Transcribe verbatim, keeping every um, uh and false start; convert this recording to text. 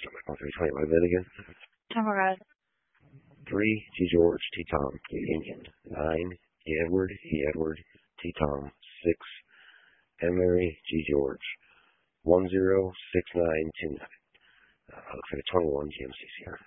three twenty, what is that again? Tamara. three, G George, T Tom, Indian. nine, E Edward, E Edward, T Tom. six, M Mary, G George. one zero six nine two nine. Uh, looks like a twenty-one G M C C R.